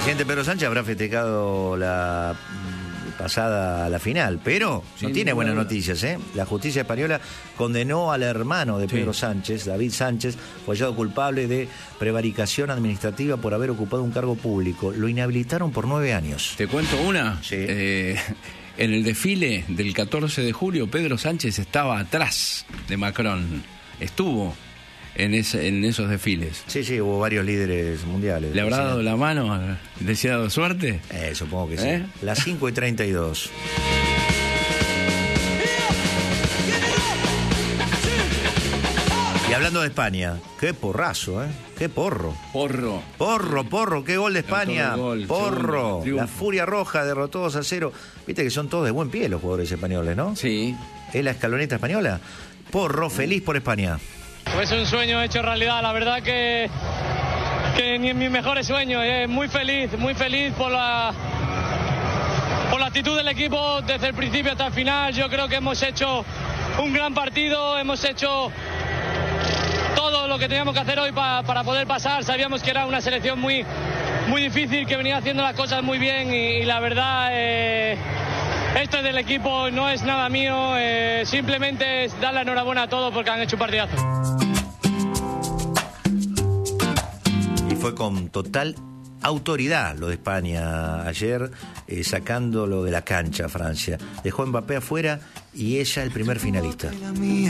presidente Pedro Sánchez habrá festejado la pasada a la final, pero no tiene buenas noticias, ¿eh? La justicia española condenó al hermano de Pedro Sánchez, David Sánchez, fue hallado culpable de prevaricación administrativa por haber ocupado un cargo público. Lo inhabilitaron por 9 años. ¿Te cuento una? Sí. En el desfile del 14 de julio, Pedro Sánchez estaba atrás de Macron. Estuvo en esos desfiles. Sí, hubo varios líderes mundiales. ¿Le habrá dado la mano? ¿Deseado suerte? Supongo que sí. Las 5:32. Y hablando de España, qué porrazo, qué porro. Porro, qué gol de España. Porro. La Furia Roja derrotó 2-0. Viste que son todos de buen pie los jugadores españoles, ¿no? Sí. ¿Es la escaloneta española? Porro, feliz por España. Es un sueño hecho realidad, la verdad que ni en mis mejores sueños. Muy feliz por la actitud del equipo desde el principio hasta el final. Yo creo que hemos hecho un gran partido, hemos hecho todo lo que teníamos que hacer hoy para poder pasar. Sabíamos que era una selección muy difícil, que venía haciendo las cosas muy bien y la verdad esto es del equipo, no es nada mío, simplemente es dar la enhorabuena a todos porque han hecho un partidazo. Y fue con total autoridad lo de España ayer, sacándolo de la cancha a Francia. Dejó a Mbappé afuera y ella el primer finalista.